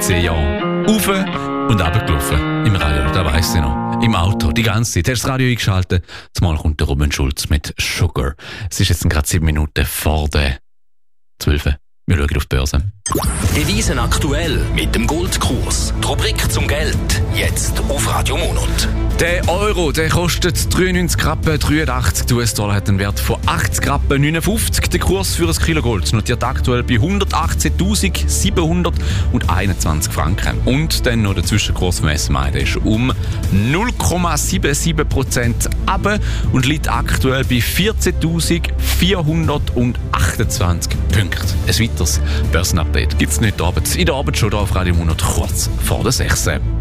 10 Jahren auf und runter gelaufen. Im Radio, das weiss ich noch. Im Auto, die ganze Zeit. Hast du das Radio eingeschaltet? Zumal kommt der Ruben Schulz mit Sugar. Es ist jetzt gerade 7 Minuten vor der 12. Wir schauen auf die Börse. Devisen aktuell mit dem Goldkurs. Die Rubrik zum Geld. Jetzt auf Radio Monat. Der Euro, der kostet 93 Rappen 83. Die US-Dollar hat einen Wert von 80 Rappen 59. Der Kurs für ein Kilo Gold notiert aktuell bei 118.721 Franken. Und dann noch der Zwischenkurs vom SMA, der ist um 0,77% runter und liegt aktuell bei 14.428 Punkten. Ein weiteres Börsenupdate gibt es nicht in der Arbeit schon hier auf Radio Monat kurz vor der 6.